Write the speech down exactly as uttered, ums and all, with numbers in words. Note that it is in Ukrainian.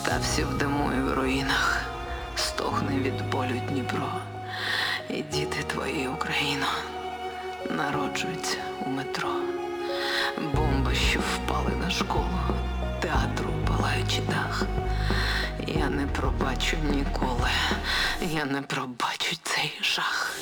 Та всі в диму і в руїнах стогне від болю Дніпро. І діти твої, Україно, народжуються у метро. Бомби, що впали на школу, театру палаючи дах. Я не пробачу ніколи, я не пробачу цей жах.